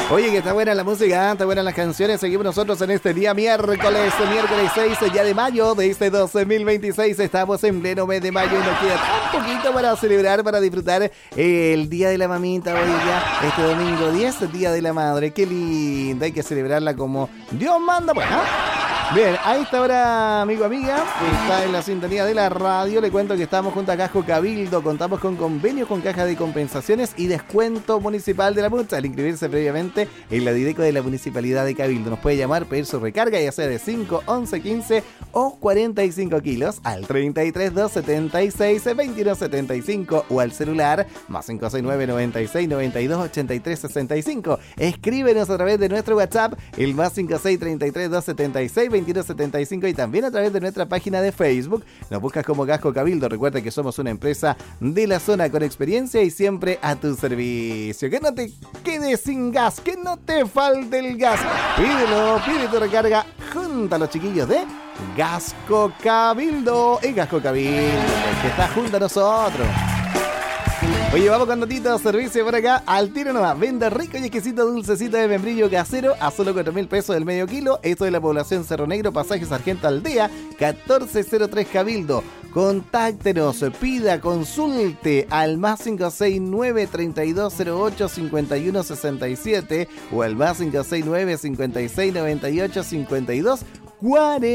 Oye, que está buena la música, está buenas las canciones. Seguimos nosotros en este día miércoles 6 ya de mayo de este 2026. Estamos en pleno mes de mayo y nos queda tan poquito para celebrar, para disfrutar el Día de la Mamita. Hoy ya, este domingo 10, Día de la Madre. Qué linda, hay que celebrarla como Dios manda. Bueno, bien, a esta hora, amigo, amiga, está en la sintonía de la radio. Le cuento que estamos junto a Casco Cabildo. Contamos con convenios con caja de compensaciones y descuento municipal de la multa al inscribirse previamente en la Dideco de la Municipalidad de Cabildo. Nos puede llamar, pedir su recarga, ya sea de 5, 11, 15 o 45 kilos al 33 276 2175 o al celular más 569 96 92 83 65. Escríbenos a través de nuestro WhatsApp, el más 56 33 276 2175, y también a través de nuestra página de Facebook. Nos buscas como Casco Cabildo. Recuerda que somos una empresa de la zona con experiencia y siempre a tu servicio. Que no te quedes sin gas, que no te falte el gas. Pídelo, pide tu recarga junto a los chiquillos de Gasco Cabildo. Y Gasco Cabildo, que está junto a nosotros. Oye, vamos con notitas, servicio por acá, al tiro nomás. Vende rico y exquisito dulcecito de membrillo casero a solo 4.000 pesos el medio kilo. Esto de la población Cerro Negro, pasaje Sargento Aldea, 1403 Cabildo. Contáctenos, pida, consulte al más 569 3208 5167 o al más 569 5698 52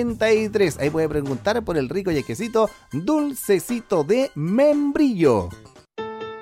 43. Ahí puede preguntar por el rico y exquisito dulcecito de membrillo.